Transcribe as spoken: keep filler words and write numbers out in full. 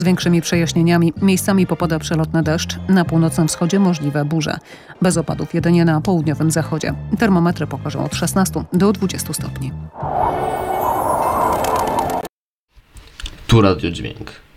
Z większymi przejaśnieniami miejscami popada przelotny deszcz, na północnym wschodzie możliwe burze. Bez opadów jedynie na południowym zachodzie. Termometry pokażą od szesnastu do dwudziestu stopni. Tu Radio Dźwięk.